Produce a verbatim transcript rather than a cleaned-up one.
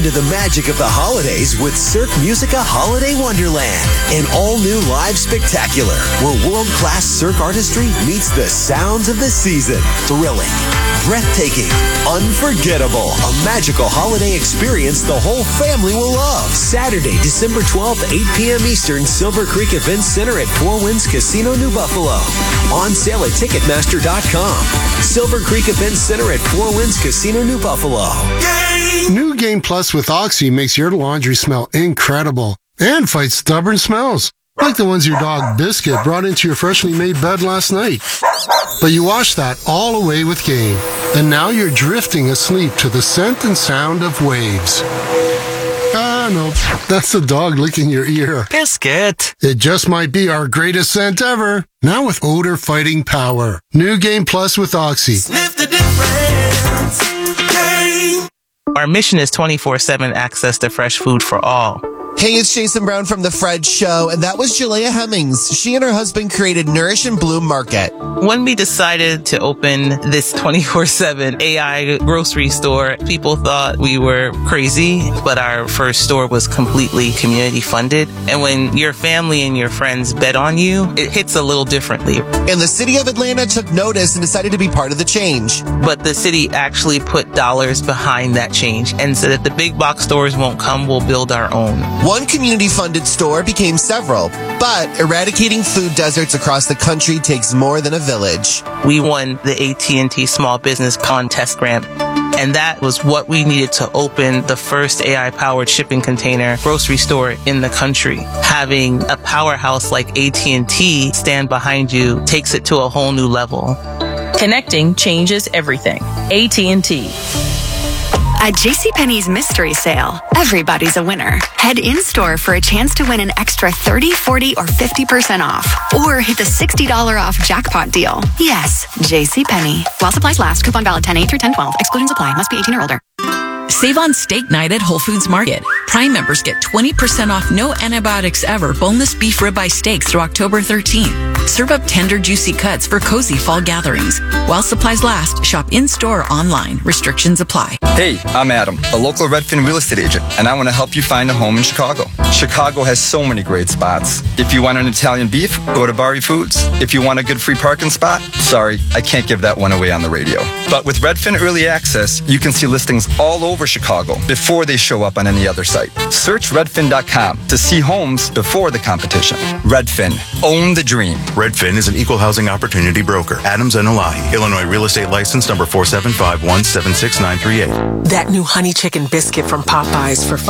To the magic of the holidays with Cirque Musica Holiday Wonderland, an all-new live spectacular where world-class Cirque artistry meets the sounds of the season. Thrilling, breathtaking, unforgettable, a magical holiday experience the whole family will love. Saturday, December twelfth, eight p.m. Eastern, Silver Creek Events Center at Four Winds Casino, New Buffalo. On sale at Ticketmaster dot com. Silver Creek Events Center at Four Winds Casino, New Buffalo. Game. New Game Plus with Oxy makes your laundry smell incredible and fights stubborn smells, like the ones your dog Biscuit brought into your freshly made bed last night. But you washed that all away with Game, and now you're drifting asleep to the scent and sound of waves. Ah, no, that's the dog licking your ear. Biscuit. It just might be our greatest scent ever. Now with odor-fighting power. New Game Plus with Oxy. Sniff the difference. Game. Our mission is twenty-four seven access to fresh food for all. Hey, it's Jason Brown from The Fred Show, and that was Jalea Hemmings. She and her husband created Nourish and Bloom Market. When we decided to open this twenty-four seven A I grocery store, people thought we were crazy, but our first store was completely community funded. And when your family and your friends bet on you, it hits a little differently. And the city of Atlanta took notice and decided to be part of the change. But the city actually put dollars behind that change and said that the big box stores won't come, we'll build our own. One community-funded store became several, but eradicating food deserts across the country takes more than a village. We won the A T and T Small Business Contest Grant, and that was what we needed to open the first A I-powered shipping container grocery store in the country. Having a powerhouse like A T and T stand behind you takes it to a whole new level. Connecting changes everything. A T and T. At JCPenney's mystery sale, everybody's a winner. Head in-store for a chance to win an extra thirty, forty, or fifty percent off. Or hit the sixty dollars off jackpot deal. Yes, JCPenney. While supplies last, coupon valid ten eight through ten twelve. Exclusions apply. Must be eighteen or older. Save on steak night at Whole Foods Market. Prime members get twenty percent off no antibiotics ever boneless beef ribeye steaks through October thirteenth. Serve up tender, juicy cuts for cozy fall gatherings. While supplies last, shop in-store or online. Restrictions apply. Hey, I'm Adam, a local Redfin real estate agent, and I want to help you find a home in Chicago. Chicago has so many great spots. If you want an Italian beef, go to Bari Foods. If you want a good free parking spot, sorry, I can't give that one away on the radio. But with Redfin Early Access, you can see listings all over Chicago before they show up on any other site. Search redfin dot com to see homes before the competition. Redfin, own the dream. Redfin is an equal housing opportunity broker. Adams and Elahi, Illinois real estate license number four seven five one seven six nine three eight. That new honey chicken biscuit from Popeyes for five